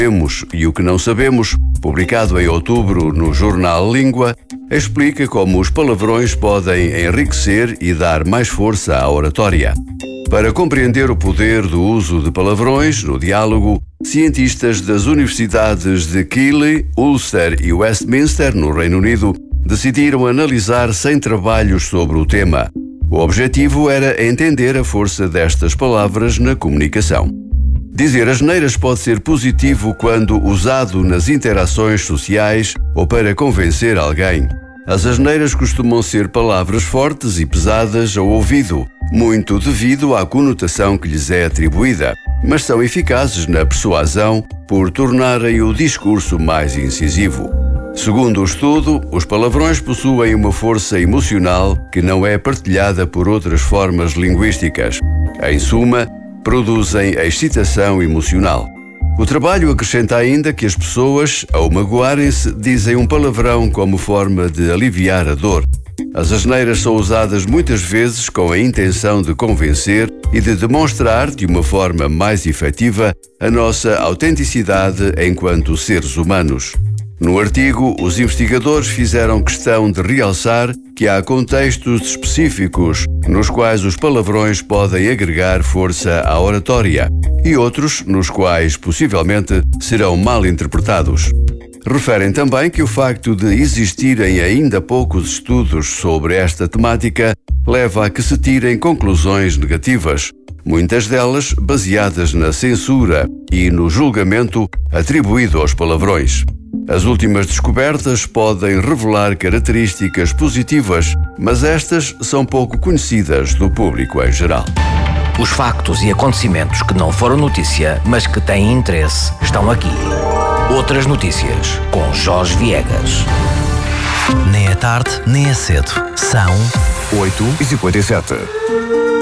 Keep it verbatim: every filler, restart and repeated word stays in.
sabemos e o que não sabemos, publicado em outubro no jornal Língua, explica como os palavrões podem enriquecer e dar mais força à oratória. Para compreender o poder do uso de palavrões no diálogo, cientistas das universidades de Keele, Ulster e Westminster, no Reino Unido, decidiram analisar cem trabalhos sobre o tema. O objetivo era entender a força destas palavras na comunicação. Dizer asneiras pode ser positivo quando usado nas interações sociais ou para convencer alguém. As asneiras costumam ser palavras fortes e pesadas ao ouvido, muito devido à conotação que lhes é atribuída, mas são eficazes na persuasão por tornarem o discurso mais incisivo. Segundo o estudo, os palavrões possuem uma força emocional que não é partilhada por outras formas linguísticas. Em suma, produzem excitação emocional. O trabalho acrescenta ainda que as pessoas, ao magoarem-se, dizem um palavrão como forma de aliviar a dor. As asneiras são usadas muitas vezes com a intenção de convencer e de demonstrar de uma forma mais efetiva a nossa autenticidade enquanto seres humanos. No artigo, os investigadores fizeram questão de realçar que há contextos específicos nos quais os palavrões podem agregar força à oratória e outros nos quais, possivelmente, serão mal interpretados. Referem também que o facto de existirem ainda poucos estudos sobre esta temática leva a que se tirem conclusões negativas, muitas delas baseadas na censura e no julgamento atribuído aos palavrões. As últimas descobertas podem revelar características positivas, mas estas são pouco conhecidas do público em geral. Os factos e acontecimentos que não foram notícia, mas que têm interesse, estão aqui. Outras notícias, com Jorge Viegas. Nem é tarde, nem é cedo. São oito e cinquenta e sete.